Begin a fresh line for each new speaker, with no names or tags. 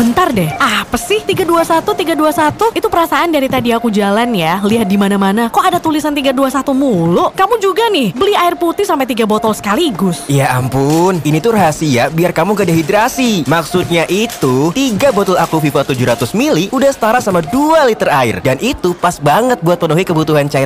Bentar deh, apa sih 321? Itu perasaan dari tadi aku jalan ya, lihat di mana-mana kok ada tulisan 321 mulu. Kamu juga nih, beli air putih sampai 3 botol sekaligus.
Ya ampun, ini tuh rahasia biar kamu gak dehidrasi. Maksudnya itu, 3 botol Aquaviva 700 ml udah setara sama 2 liter air. Dan itu pas banget buat penuhi kebutuhan cairan